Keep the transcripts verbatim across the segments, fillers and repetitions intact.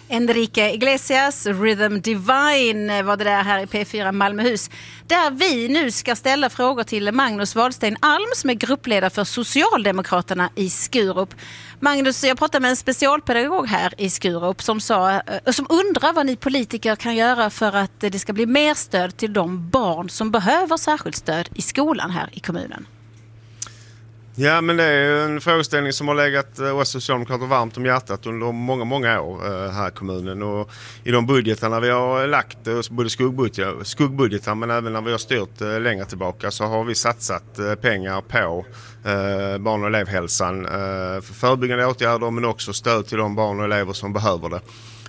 Enrique Iglesias, Rhythm Divine var det där här i P fyra Malmöhus. Där vi nu ska ställa frågor till Magnus Wahlstein Alm som är gruppledare för Socialdemokraterna i Skurup. Magnus, jag pratade med en specialpedagog här i Skurup som, sa, som undrar vad ni politiker kan göra för att det ska bli mer stöd till de barn som behöver särskilt stöd i skolan här i kommunen. Ja, men det är en frågeställning som har legat oss socialdemokrater varmt om hjärtat under många, många år här i kommunen. Och i de budgetarna vi har lagt, både skuggbudgetar, skuggbudgetar men även när vi har styrt längre tillbaka, så har vi satsat pengar på barn- och elevhälsan för förebyggande åtgärder, men också stöd till de barn och elever som behöver det,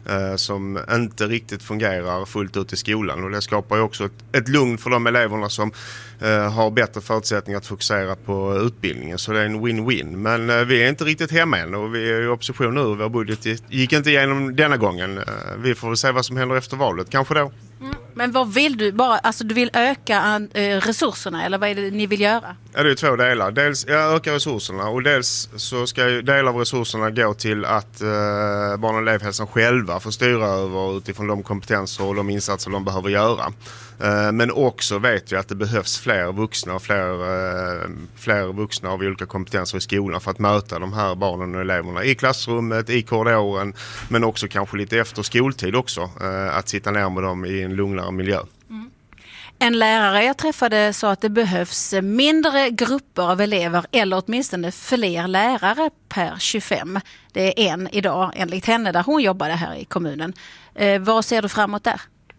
som inte riktigt fungerar fullt ut i skolan. Och det skapar ju också ett, ett lugn för de eleverna som eh, har bättre förutsättningar att fokusera på utbildningen. Så det är en win-win. Men eh, vi är inte riktigt hemma än och vi är i opposition nu. Vår budget gick inte igenom denna gången. Eh, vi får väl se vad som händer efter valet. Kanske då. Mm. Men vad vill du? Bara, alltså du vill öka äh, resurserna eller vad är det ni vill göra? Ja, det är två delar. Dels ja, öka resurserna och dels så ska ju del av resurserna gå till att eh, barn- och elevhälsan själva får styra över utifrån de kompetenser och de insatser de behöver göra. Eh, men också vet vi att det behövs fler vuxna och fler, eh, fler vuxna av olika kompetenser i skolan för att möta de här barnen och eleverna i klassrummet, i korridoren, men också kanske lite efter skoltid också. Eh, att sitta ner med dem i en lugnare miljö. Mm. En lärare jag träffade sa att det behövs mindre grupper av elever eller åtminstone fler lärare per tjugofem. Det är en idag enligt henne där hon jobbade här i kommunen. Eh, vad ser du framåt där?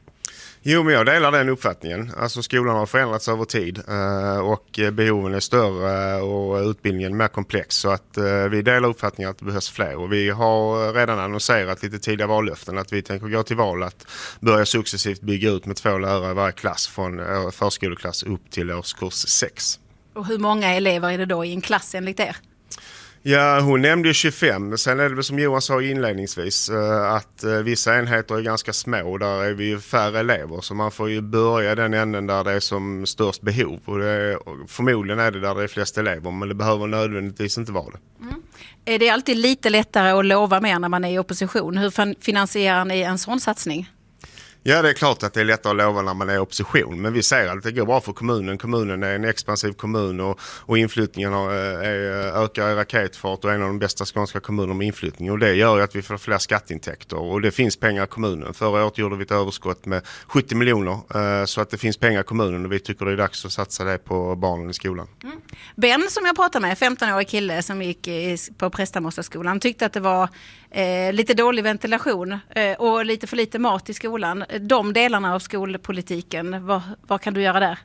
Jo, men jag delar den uppfattningen. Alltså skolan har förändrats över tid eh, och behoven är större och utbildningen mer komplex. Så att eh, vi delar uppfattningen att det behövs fler. Och vi har redan annonserat lite tidiga vallöften att vi tänker gå till val att börja successivt bygga ut med två lärare i varje klass från eh, förskoleklass upp till årskurs sex. Och hur många elever är det då i en klass enligt er? Ja, hon nämnde ju tjugofem. Sen är det väl som Johan sa inledningsvis att vissa enheter är ganska små. Där är vi ju färre elever. Så man får ju börja den änden där det är som störst behov. Och det är, förmodligen är det där det är flest elever. Men det behöver nödvändigtvis inte vara det. Mm. Är det alltid lite lättare att lova mer när man är i opposition? Hur finansierar ni en sån satsning? Ja, det är klart att det är lättare att lova när man är i opposition. Men vi ser att det går bra för kommunen. Kommunen är en expansiv kommun och, och inflyttningen har, är, ökar i raketfart och är en av de bästa skånska kommunerna med inflyttning. Och det gör ju att vi får fler skatteintäkter och det finns pengar i kommunen. Förra året gjorde vi ett överskott med sjuttio miljoner så att det finns pengar i kommunen och vi tycker det är dags att satsa det på barnen i skolan. Mm. Ben som jag pratade med, femton-årig kille som gick på Prästamostaskolan, tyckte att det var eh, lite dålig ventilation eh, och lite för lite mat i skolan. De delarna av skolpolitiken, vad, vad kan du göra där?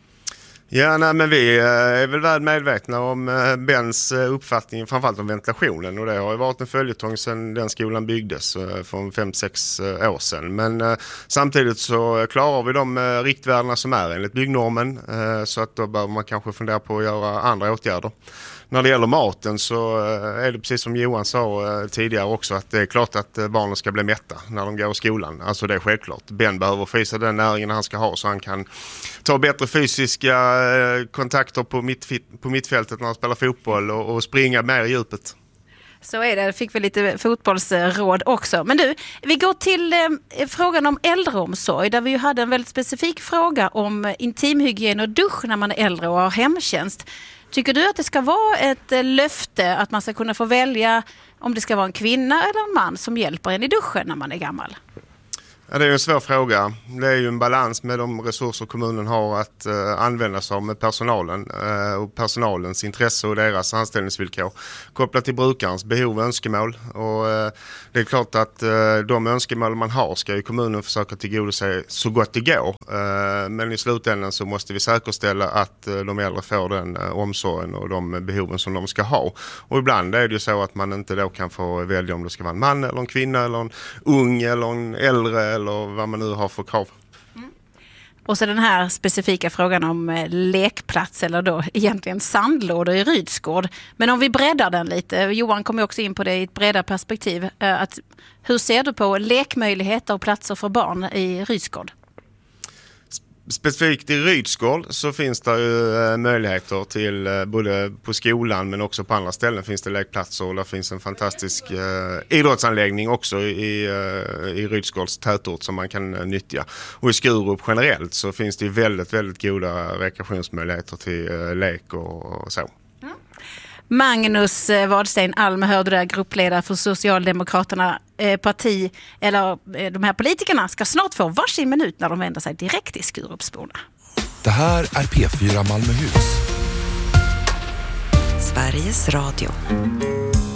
Ja, nej, men vi är väl väl medvetna om Bens uppfattning, framförallt om ventilationen. Och det har ju varit en följetong sedan den skolan byggdes för fem sex år sedan. Men samtidigt så klarar vi de riktvärdena som är enligt byggnormen. Så att då bör man kanske fundera på att göra andra åtgärder. När det gäller maten så är det precis som Johan sa tidigare också att det är klart att barnen ska bli mätta när de går i skolan. Alltså det är självklart. Ben behöver fisa den näringen han ska ha så han kan ta bättre fysiska kontakter på, mitt, på mittfältet när han spelar fotboll och, och springa mer i djupet. Så är det, fick vi lite fotbollsråd också. Men du, vi går till eh, frågan om äldreomsorg där vi ju hade en väldigt specifik fråga om intimhygien och dusch när man är äldre och har hemtjänst. Tycker du att det ska vara ett löfte att man ska kunna få välja om det ska vara en kvinna eller en man som hjälper en i duschen när man är gammal? Ja, det är en svår fråga. Det är ju en balans med de resurser kommunen har att uh, använda sig av med personalen uh, och personalens intresse och deras anställningsvillkor kopplat till brukarens behov och önskemål. Och, uh, det är klart att uh, de önskemål man har ska ju kommunen försöka tillgodose så gott det går. Uh, men i slutändan så måste vi säkerställa att uh, de äldre får den uh, omsorgen och de behoven som de ska ha. Och ibland är det ju så att man inte då kan få välja om det ska vara en man eller en kvinna eller en ung eller en äldre eller vad man nu har för krav. Mm. Och så den här specifika frågan om eh, lekplats eller då egentligen sandlådor i Rydsgård. Men om vi breddar den lite, Johan kommer också in på det i ett bredare perspektiv. Eh, att, hur ser du på lekmöjligheter och platser för barn i Rydsgård? specifikt i Rydsgård så finns det ju möjligheter till både på skolan men också på andra ställen finns det lekplatser och där finns en fantastisk eh, idrottsanläggning också i, eh, i Rydsgårds tätort som man kan eh, nyttja. Och i Skurup generellt så finns det ju väldigt, väldigt goda rekreationsmöjligheter till eh, lek och, och så. Magnus Wadstein Alm, hörde där, gruppledare för Socialdemokraterna eh, parti, eller eh, de här politikerna ska snart få varsin minut när de vänder sig direkt till Skurupsborna. Det här är P fyra Malmöhus. Sveriges Radio.